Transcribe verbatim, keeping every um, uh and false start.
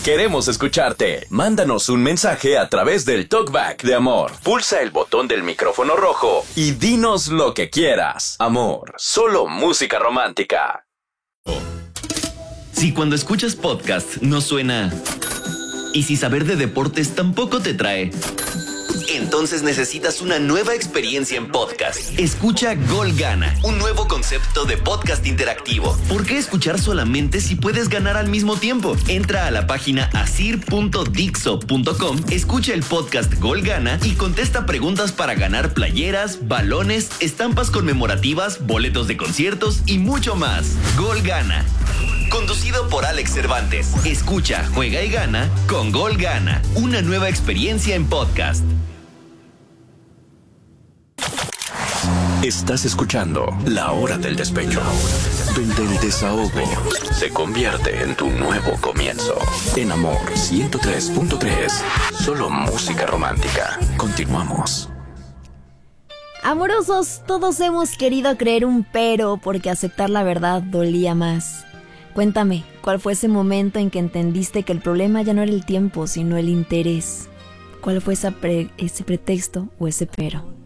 Queremos escucharte. Mándanos un mensaje a través del Talkback de Amor. Pulsa el botón del micrófono rojo y dinos lo que quieras. Amor, solo música romántica. Si cuando escuchas podcast no suena... Y si saber de deportes tampoco te trae... Entonces necesitas una nueva experiencia en podcast. Escucha Gol Gana, un nuevo concepto de podcast interactivo. ¿Por qué escuchar solamente si puedes ganar al mismo tiempo? Entra a la página asir punto dixo punto com, escucha el podcast Gol Gana y contesta preguntas para ganar playeras, balones, estampas conmemorativas, boletos de conciertos y mucho más. Gol Gana. Conducido por Alex Cervantes. Escucha, juega y gana con Gol Gana. Una nueva experiencia en podcast. Estás escuchando La Hora del Despecho, donde el desahogo se convierte en tu nuevo comienzo. En Amor ciento tres punto tres, solo música romántica. Continuamos. Amorosos, todos hemos querido creer un pero porque aceptar la verdad dolía más. Cuéntame, ¿cuál fue ese momento en que entendiste que el problema ya no era el tiempo, sino el interés? ¿Cuál fue esa pre- ese pretexto o ese pero?